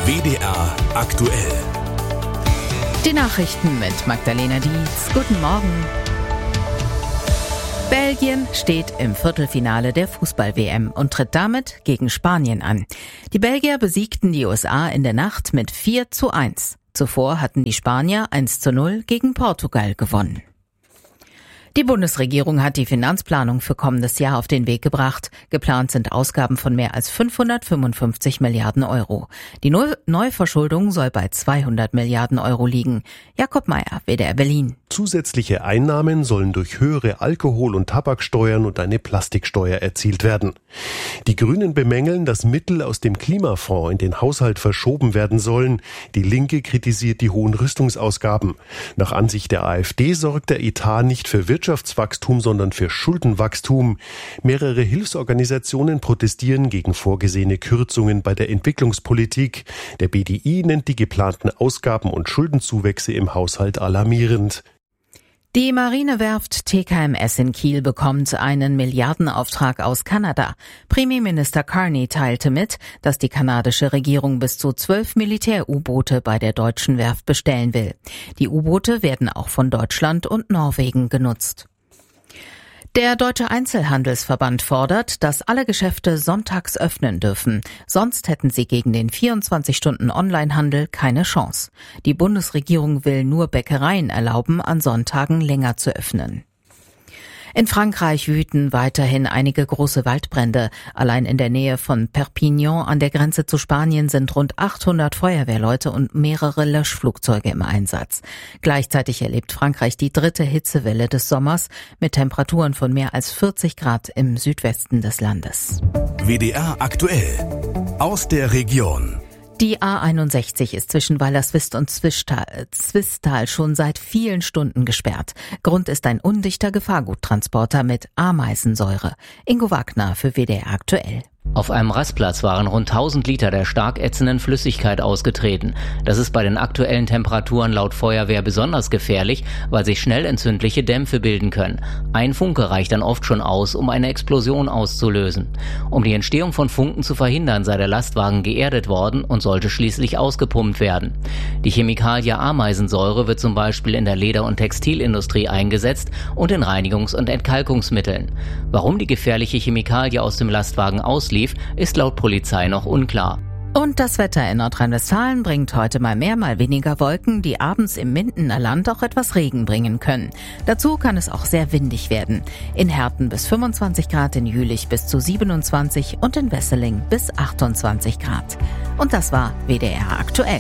WDR aktuell. Die Nachrichten mit Magdalena Dietz. Guten Morgen. Belgien steht im Viertelfinale der Fußball-WM und tritt damit gegen Spanien an. Die Belgier besiegten die USA in der Nacht mit 4:1. Zuvor hatten die Spanier 1:0 gegen Portugal gewonnen. Die Bundesregierung hat die Finanzplanung für kommendes Jahr auf den Weg gebracht. Geplant sind Ausgaben von mehr als 555 Milliarden Euro. Die Neuverschuldung soll bei 200 Milliarden Euro liegen. Jakob Mayer, WDR Berlin. Zusätzliche Einnahmen sollen durch höhere Alkohol- und Tabaksteuern und eine Plastiksteuer erzielt werden. Die Grünen bemängeln, dass Mittel aus dem Klimafonds in den Haushalt verschoben werden sollen. Die Linke kritisiert die hohen Rüstungsausgaben. Nach Ansicht der AfD sorgt der Etat nicht für Wirtschaftswachstum, sondern für Schuldenwachstum. Mehrere Hilfsorganisationen protestieren gegen vorgesehene Kürzungen bei der Entwicklungspolitik. Der BDI nennt die geplanten Ausgaben und Schuldenzuwächse im Haushalt alarmierend. Die Marinewerft TKMS in Kiel bekommt einen Milliardenauftrag aus Kanada. Premierminister Carney teilte mit, dass die kanadische Regierung bis zu 12 Militär-U-Boote bei der deutschen Werft bestellen will. Die U-Boote werden auch von Deutschland und Norwegen genutzt. Der Deutsche Einzelhandelsverband fordert, dass alle Geschäfte sonntags öffnen dürfen. Sonst hätten sie gegen den 24-Stunden-Onlinehandel keine Chance. Die Bundesregierung will nur Bäckereien erlauben, an Sonntagen länger zu öffnen. In Frankreich wüten weiterhin einige große Waldbrände. Allein in der Nähe von Perpignan an der Grenze zu Spanien sind rund 800 Feuerwehrleute und mehrere Löschflugzeuge im Einsatz. Gleichzeitig erlebt Frankreich die 3. Hitzewelle des Sommers mit Temperaturen von mehr als 40 Grad im Südwesten des Landes. WDR aktuell. Aus der Region. Die A61 ist zwischen Weilerswist und Zwistal schon seit vielen Stunden gesperrt. Grund ist ein undichter Gefahrguttransporter mit Ameisensäure. Ingo Wagner für WDR aktuell. Auf einem Rastplatz waren rund 1000 Liter der stark ätzenden Flüssigkeit ausgetreten. Das ist bei den aktuellen Temperaturen laut Feuerwehr besonders gefährlich, weil sich schnell entzündliche Dämpfe bilden können. Ein Funke reicht dann oft schon aus, um eine Explosion auszulösen. Um die Entstehung von Funken zu verhindern, sei der Lastwagen geerdet worden und sollte schließlich ausgepumpt werden. Die Chemikalie Ameisensäure wird zum Beispiel in der Leder- und Textilindustrie eingesetzt und in Reinigungs- und Entkalkungsmitteln. Warum die gefährliche Chemikalie aus dem Lastwagen auslief, ist laut Polizei noch unklar. Und das Wetter in Nordrhein-Westfalen bringt heute mal mehr, mal weniger Wolken, die abends im Mindener Land auch etwas Regen bringen können. Dazu kann es auch sehr windig werden. In Herten bis 25 Grad, in Jülich bis zu 27 und in Wesseling bis 28 Grad. Und das war WDR aktuell.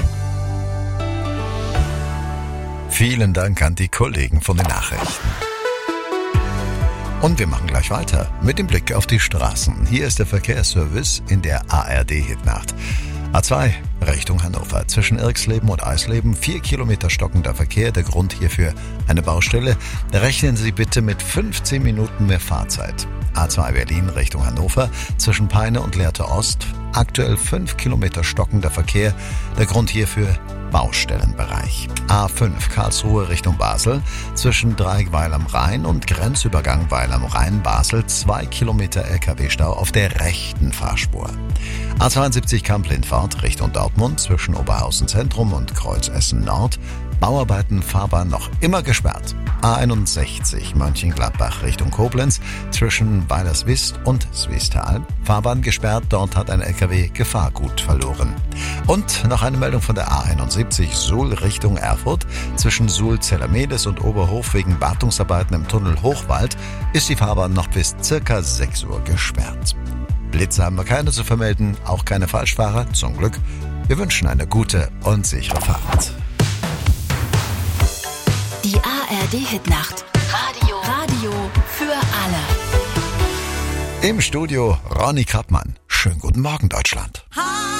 Vielen Dank an die Kollegen von den Nachrichten. Und wir machen gleich weiter mit dem Blick auf die Straßen. Hier ist der Verkehrsservice in der ARD-Hitnacht. A2 Richtung Hannover. Zwischen Irxleben und Eisleben 4 Kilometer stockender Verkehr. Der Grund hierfür eine Baustelle. Rechnen Sie bitte mit 15 Minuten mehr Fahrzeit. A2 Berlin Richtung Hannover. Zwischen Peine und Lehrte Ost. Aktuell 5 Kilometer stockender Verkehr. Der Grund hierfür Baustellenbereich. A5 Karlsruhe Richtung Basel. Zwischen Dreieckweil am Rhein und Grenzübergang Weil am Rhein Basel 2 Kilometer LKW-Stau auf der rechten Fahrspur. A72 Kamp-Lindfort Richtung Dortmund. Zwischen Oberhausen Zentrum und Kreuz Essen Nord. Bauarbeiten, Fahrbahn noch immer gesperrt. A61 Mönchengladbach Richtung Koblenz zwischen Weilerswist und Zwistal. Fahrbahn gesperrt, dort hat ein LKW Gefahrgut verloren. Und noch eine Meldung von der A71 Suhl Richtung Erfurt. Zwischen Suhl-Zellermedes und Oberhof wegen Wartungsarbeiten im Tunnel Hochwald ist die Fahrbahn noch bis circa 6 Uhr gesperrt. Blitze haben wir keine zu vermelden, auch keine Falschfahrer, zum Glück. Wir wünschen eine gute und sichere Fahrt. Die ARD-Hitnacht. Radio für alle. Im Studio Ronny Krappmann. Schönen guten Morgen, Deutschland.